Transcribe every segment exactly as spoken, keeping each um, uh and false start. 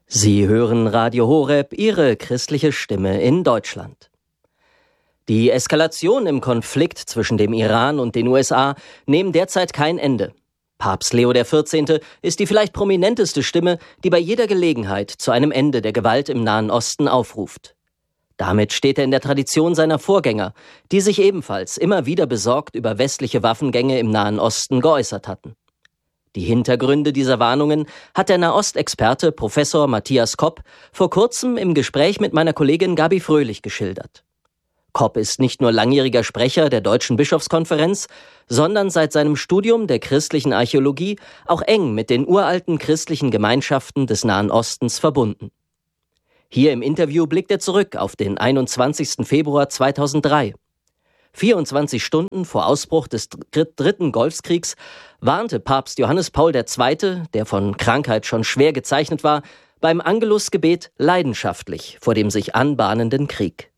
Sie hören Radio Horeb, Ihre christliche Stimme in Deutschland. Die Eskalation im Konflikt zwischen dem Iran und den U S A nehmen derzeit kein Ende. Papst Leo der vierzehnte ist die vielleicht prominenteste Stimme, die bei jeder Gelegenheit zu einem Ende der Gewalt im Nahen Osten aufruft. Damit steht er in der Tradition seiner Vorgänger, die sich ebenfalls immer wieder besorgt über westliche Waffengänge im Nahen Osten geäußert hatten. Die Hintergründe dieser Warnungen hat der Nahostexperte Professor Matthias Kopp vor kurzem im Gespräch mit meiner Kollegin Gabi Fröhlich geschildert. Kopp ist nicht nur langjähriger Sprecher der Deutschen Bischofskonferenz, sondern seit seinem Studium der christlichen Archäologie auch eng mit den uralten christlichen Gemeinschaften des Nahen Ostens verbunden. Hier im Interview blickt er zurück auf den einundzwanzigsten Februar zweitausenddrei. vierundzwanzig Stunden vor Ausbruch des dritten Golfkriegs warnte Papst Johannes Paul der Zweite, der von Krankheit schon schwer gezeichnet war, beim Angelusgebet leidenschaftlich vor dem sich anbahnenden Krieg.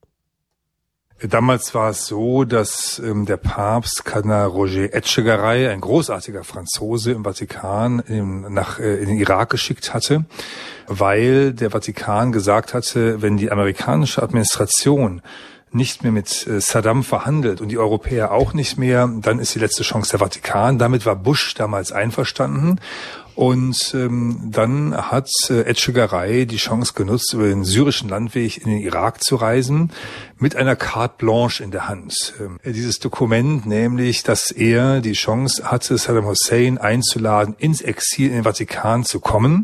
Damals war es so, dass ähm, der Papst Kardinal Roger Etchegaray, ein großartiger Franzose im Vatikan, im, nach äh, in den Irak geschickt hatte, weil der Vatikan gesagt hatte, wenn die amerikanische Administration nicht mehr mit Saddam verhandelt und die Europäer auch nicht mehr, dann ist die letzte Chance der Vatikan. Damit war Bush damals einverstanden. Und ähm, dann hat äh, Etchegaray die Chance genutzt, über den syrischen Landweg in den Irak zu reisen, mit einer carte blanche in der Hand. Ähm, dieses Dokument, nämlich, dass er die Chance hatte, Saddam Hussein einzuladen, ins Exil in den Vatikan zu kommen,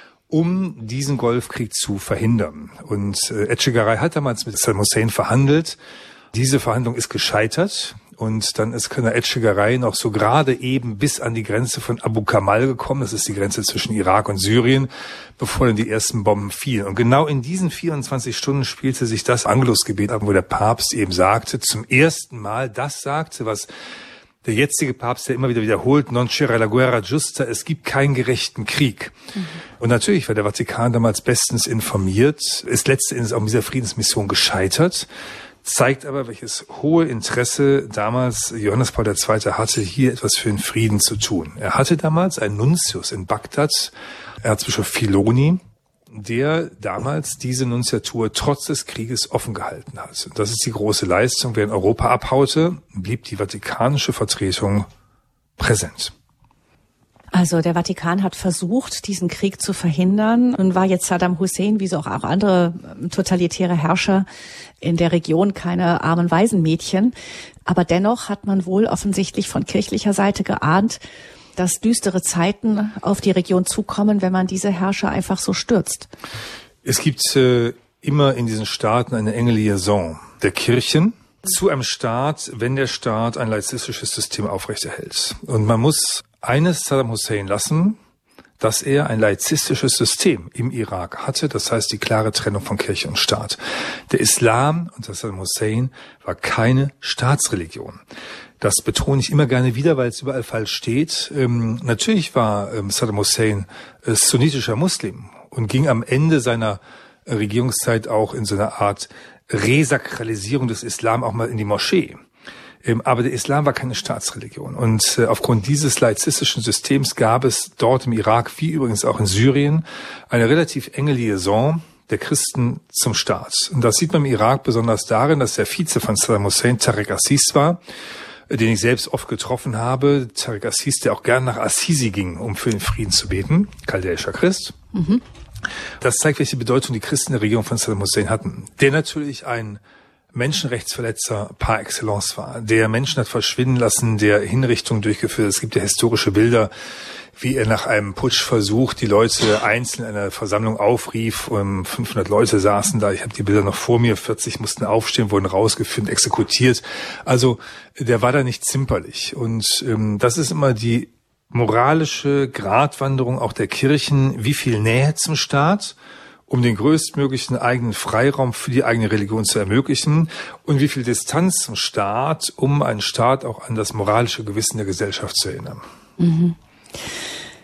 um diesen Golfkrieg zu verhindern. Und äh, Etchegaray hat damals mit Saddam Hussein verhandelt. Diese Verhandlung ist gescheitert. Und dann ist Kardinal Etchegaray noch so gerade eben bis an die Grenze von Abu Kamal gekommen. Das ist die Grenze zwischen Irak und Syrien, bevor dann die ersten Bomben fielen. Und genau in diesen vierundzwanzig Stunden spielte sich das Angelusgebet ab, wo der Papst eben sagte, zum ersten Mal das sagte, was der jetzige Papst, der immer wieder wiederholt, non c'era la guerra giusta, es gibt keinen gerechten Krieg. Mhm. Und natürlich war der Vatikan damals bestens informiert, ist letzten Endes auch mit dieser Friedensmission gescheitert, zeigt aber, welches hohe Interesse damals Johannes Paul der Zweite hatte, hier etwas für den Frieden zu tun. Er hatte damals einen Nuntius in Bagdad, Erzbischof Filoni, der damals diese Nunziatur trotz des Krieges offen gehalten hat. Und das ist die große Leistung. Während Europa abhaute, blieb die vatikanische Vertretung präsent. Also der Vatikan hat versucht, diesen Krieg zu verhindern. Und war jetzt Saddam Hussein, wie so auch andere totalitäre Herrscher in der Region, keine armen Waisenmädchen. Aber dennoch hat man wohl offensichtlich von kirchlicher Seite geahnt, dass düstere Zeiten auf die Region zukommen, wenn man diese Herrscher einfach so stürzt. Es gibt äh, immer in diesen Staaten eine enge Liaison der Kirchen zu einem Staat, wenn der Staat ein laizistisches System aufrechterhält. Und man muss eines Saddam Hussein lassen, dass er ein laizistisches System im Irak hatte, das heißt die klare Trennung von Kirche und Staat. Der Islam unter Saddam Hussein war keine Staatsreligion. Das betone ich immer gerne wieder, weil es überall falsch steht. Ähm, natürlich war ähm, Saddam Hussein äh, sunnitischer Muslim und ging am Ende seiner äh, Regierungszeit auch in so einer Art Resakralisierung des Islam auch mal in die Moschee. Ähm, aber der Islam war keine Staatsreligion. Und äh, aufgrund dieses laizistischen Systems gab es dort im Irak, wie übrigens auch in Syrien, eine relativ enge Liaison der Christen zum Staat. Und das sieht man im Irak besonders darin, dass der Vize von Saddam Hussein Tariq Aziz war, den ich selbst oft getroffen habe. Tariq Aziz, der auch gern nach Assisi ging, um für den Frieden zu beten, chaldäischer Christ. Mhm. Das zeigt, welche Bedeutung die Christen in der Regierung von Saddam Hussein hatten. Der natürlich ein Menschenrechtsverletzer par excellence war, der Menschen hat verschwinden lassen, der Hinrichtungen durchgeführt. Es gibt ja historische Bilder, wie er nach einem Putschversuch die Leute einzeln in einer Versammlung aufrief. Um fünfhundert Leute saßen da. Ich habe die Bilder noch vor mir. vierzig mussten aufstehen, wurden rausgeführt, exekutiert. Also der war da nicht zimperlich. Und ähm, das ist immer die moralische Gratwanderung auch der Kirchen. Wie viel Nähe zum Staat, um den größtmöglichen eigenen Freiraum für die eigene Religion zu ermöglichen, und wie viel Distanz zum Staat, um einen Staat auch an das moralische Gewissen der Gesellschaft zu erinnern. Mhm.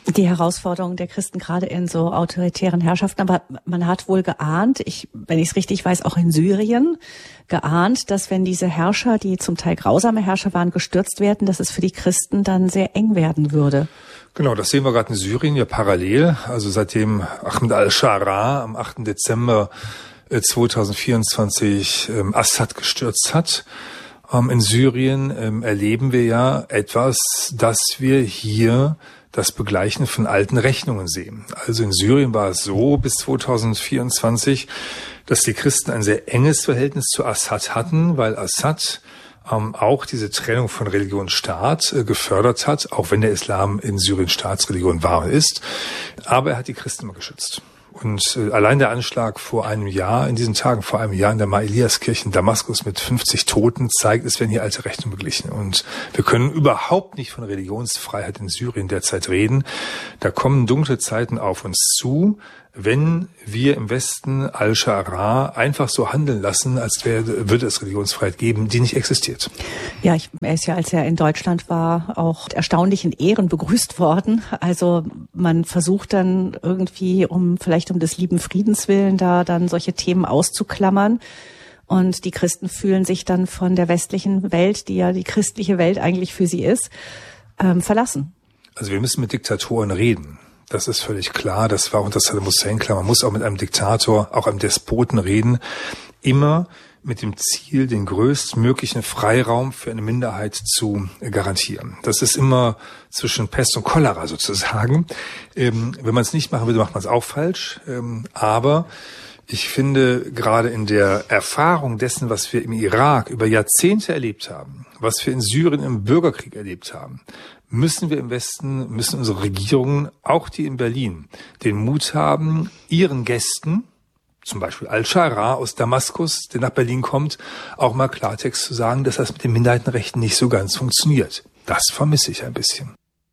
Die Herausforderungen der Christen gerade in so autoritären Herrschaften. Aber man hat wohl geahnt, ich, wenn ich es richtig weiß, auch in Syrien, geahnt, dass wenn diese Herrscher, die zum Teil grausame Herrscher waren, gestürzt werden, dass es für die Christen dann sehr eng werden würde. Genau, das sehen wir gerade in Syrien ja parallel. Also seitdem Ahmed al-Sharaa am achten Dezember zweitausendvierundzwanzig ähm, Assad gestürzt hat, ähm, in Syrien ähm, erleben wir ja etwas, das wir hier das Begleichen von alten Rechnungen sehen. Also in Syrien war es so bis zweitausendvierundzwanzig, dass die Christen ein sehr enges Verhältnis zu Assad hatten, weil Assad ähm, auch diese Trennung von Religion und Staat äh, gefördert hat, auch wenn der Islam in Syrien Staatsreligion war und ist. Aber er hat die Christen immer geschützt. Und äh, allein der Anschlag vor einem Jahr, in diesen Tagen vor einem Jahr in der Ma-Elias-Kirche in Damaskus mit fünfzig Toten zeigt, es werden hier alte Rechnungen beglichen. Und wir können überhaupt nicht von Religionsfreiheit in Syrien derzeit reden. Da kommen dunkle Zeiten auf uns zu, wenn wir im Westen al-Sharaa einfach so handeln lassen, als wäre, würde es Religionsfreiheit geben, die nicht existiert. Ja, ich, er ist ja, als er in Deutschland war, auch erstaunlich in Ehren begrüßt worden. Also man versucht dann irgendwie, um vielleicht um des lieben Friedens willen, da dann solche Themen auszuklammern. Und die Christen fühlen sich dann von der westlichen Welt, die ja die christliche Welt eigentlich für sie ist, ähm, verlassen. Also wir müssen mit Diktatoren reden. Das ist völlig klar. Das war unter Saddam Hussein klar. Man muss auch mit einem Diktator, auch einem Despoten reden. Immer mit dem Ziel, den größtmöglichen Freiraum für eine Minderheit zu garantieren. Das ist immer zwischen Pest und Cholera sozusagen. Ähm, wenn man es nicht machen würde, macht man es auch falsch. Ähm, aber ich finde, gerade in der Erfahrung dessen, was wir im Irak über Jahrzehnte erlebt haben, was wir in Syrien im Bürgerkrieg erlebt haben, müssen wir im Westen, müssen unsere Regierungen, auch die in Berlin, den Mut haben, ihren Gästen, zum Beispiel al-Sharaa aus Damaskus, der nach Berlin kommt, auch mal Klartext zu sagen, dass das mit den Minderheitenrechten nicht so ganz funktioniert. Das vermisse ich ein bisschen.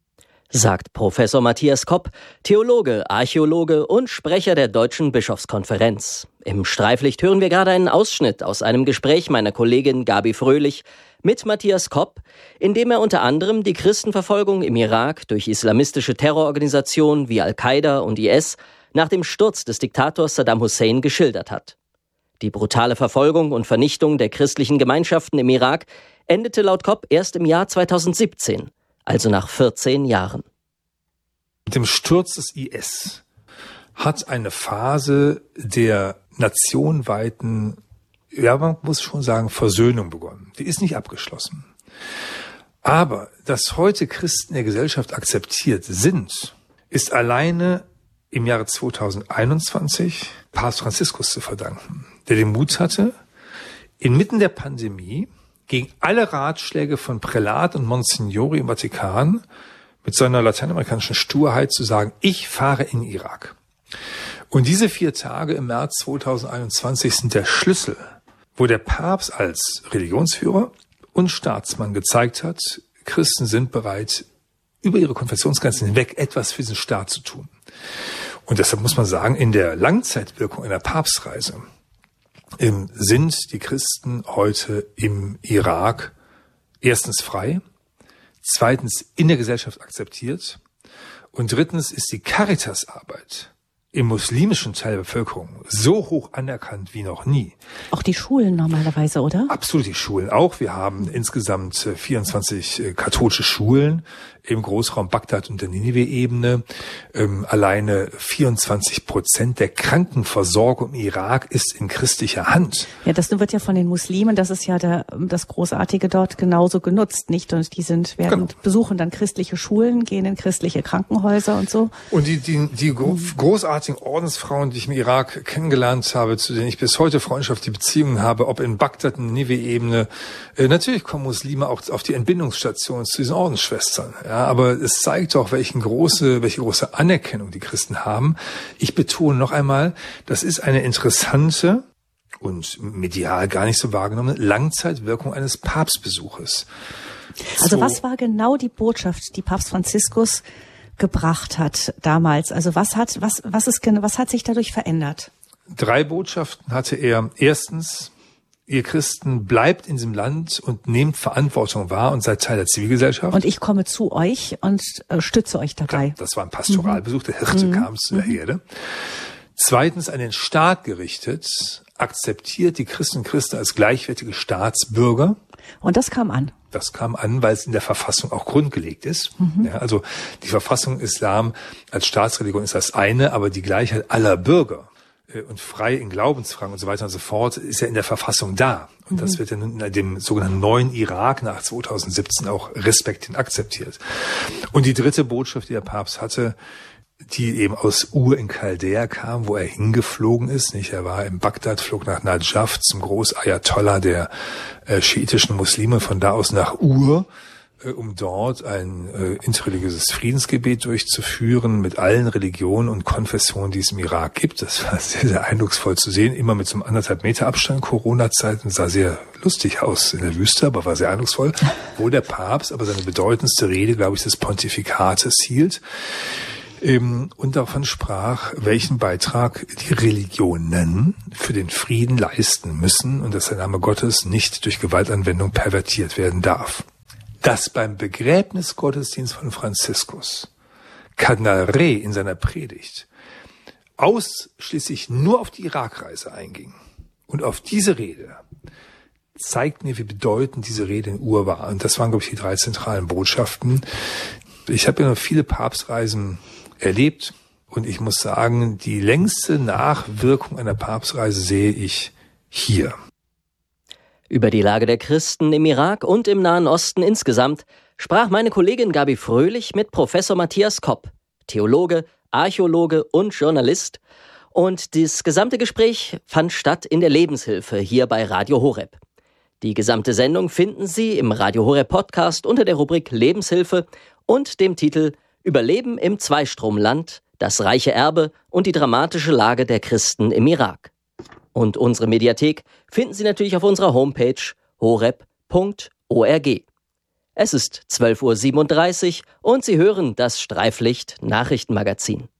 Sagt Professor Matthias Kopp, Theologe, Archäologe und Sprecher der Deutschen Bischofskonferenz. Im Streiflicht hören wir gerade einen Ausschnitt aus einem Gespräch meiner Kollegin Gabi Fröhlich mit Matthias Kopp, in dem er unter anderem die Christenverfolgung im Irak durch islamistische Terrororganisationen wie Al-Qaida und I S nach dem Sturz des Diktators Saddam Hussein geschildert hat. Die brutale Verfolgung und Vernichtung der christlichen Gemeinschaften im Irak endete laut Kopp erst im Jahr zweitausendsiebzehn, also nach vierzehn Jahren. Mit dem Sturz des I S hat eine Phase der nationweiten, ja, man muss schon sagen, Versöhnung begonnen. Die ist nicht abgeschlossen. Aber dass heute Christen in der Gesellschaft akzeptiert sind, ist alleine im Jahre zweitausendeinundzwanzig Papst Franziskus zu verdanken, der den Mut hatte, inmitten der Pandemie gegen alle Ratschläge von Prälat und Monsignori im Vatikan mit seiner lateinamerikanischen Sturheit zu sagen, ich fahre in den Irak. Und diese vier Tage im März zweitausendeinundzwanzig sind der Schlüssel, wo der Papst als Religionsführer und Staatsmann gezeigt hat, Christen sind bereit, über ihre Konfessionsgrenzen hinweg etwas für diesen Staat zu tun. Und deshalb muss man sagen, in der Langzeitwirkung einer Papstreise ähm, sind die Christen heute im Irak erstens frei, zweitens in der Gesellschaft akzeptiert und drittens ist die Caritasarbeit im muslimischen Teil der Bevölkerung so hoch anerkannt wie noch nie. Auch die Schulen normalerweise, oder? Absolut, die Schulen auch. Wir haben insgesamt vierundzwanzig katholische Schulen im Großraum Bagdad und der Ninive-Ebene. Ähm, alleine vierundzwanzig Prozent der Krankenversorgung im Irak ist in christlicher Hand. Ja, das wird ja von den Muslimen, das ist ja der, das Großartige dort, genauso genutzt, nicht? Und die sind, werden, genau. besuchen dann christliche Schulen, gehen in christliche Krankenhäuser und so. Und die, die, die großartigen Ordensfrauen, die ich im Irak kennengelernt habe, zu denen ich bis heute freundschaftliche Beziehungen habe, ob in Bagdad, in Ninive-Ebene, äh, natürlich kommen Muslime auch auf die Entbindungsstationen zu diesen Ordensschwestern. Ja, aber es zeigt doch, welche große, welche große Anerkennung die Christen haben. Ich betone noch einmal, das ist eine interessante und medial gar nicht so wahrgenommene Langzeitwirkung eines Papstbesuches. Also so. Was war genau die Botschaft, die Papst Franziskus gebracht hat damals? Also was hat, was, was ist, was hat sich dadurch verändert? Drei Botschaften hatte er. Erstens, ihr Christen bleibt in diesem Land und nehmt Verantwortung wahr und seid Teil der Zivilgesellschaft. Und ich komme zu euch und äh, stütze euch dabei. Ja, das war ein Pastoralbesuch, der Hirte mhm. kam zu der Herde. Zweitens, an den Staat gerichtet, akzeptiert die Christen und Christen als gleichwertige Staatsbürger. Und das kam an. Das kam an, weil es in der Verfassung auch grundgelegt ist. Mhm. Ja, also die Verfassung Islam als Staatsreligion ist das eine, aber die Gleichheit aller Bürger und frei in Glaubensfragen und so weiter und so fort ist ja in der Verfassung da. Und mhm. das wird ja nun in dem sogenannten neuen Irak nach zweitausendsiebzehn auch respektierend akzeptiert. Und die dritte Botschaft, die der Papst hatte, die eben aus Ur in Chaldea kam, wo er hingeflogen ist. Nicht? Er war in Bagdad, flog nach Najaf zum Groß-Ayatollah der äh, schiitischen Muslime, von da aus nach Ur, äh, um dort ein äh, interreligiöses Friedensgebet durchzuführen mit allen Religionen und Konfessionen, die es im Irak gibt. Das war sehr, sehr eindrucksvoll zu sehen, immer mit so einem anderthalb Meter Abstand, Corona-Zeit, und sah sehr lustig aus in der Wüste, aber war sehr eindrucksvoll, wo der Papst aber seine bedeutendste Rede, glaube ich, des Pontifikates hielt, und davon sprach, welchen Beitrag die Religionen für den Frieden leisten müssen und dass der Name Gottes nicht durch Gewaltanwendung pervertiert werden darf. Dass beim Begräbnisgottesdienst von Franziskus Kardinal Reh in seiner Predigt ausschließlich nur auf die Irakreise einging und auf diese Rede, zeigt mir, wie bedeutend diese Rede in Ur war. Und das waren, glaube ich, die drei zentralen Botschaften. Ich habe ja noch viele Papstreisen erlebt und ich muss sagen, die längste Nachwirkung einer Papstreise sehe ich hier. Über die Lage der Christen im Irak und im Nahen Osten insgesamt sprach meine Kollegin Gabi Fröhlich mit Professor Matthias Kopp, Theologe, Archäologe und Journalist. Und das gesamte Gespräch fand statt in der Lebenshilfe hier bei Radio Horeb. Die gesamte Sendung finden Sie im Radio Horeb Podcast unter der Rubrik Lebenshilfe und dem Titel Überleben im Zweistromland, das reiche Erbe und die dramatische Lage der Christen im Irak. Und unsere Mediathek finden Sie natürlich auf unserer Homepage horeb punkt org. Es ist zwölf Uhr siebenunddreißig und Sie hören das Streiflicht Nachrichtenmagazin.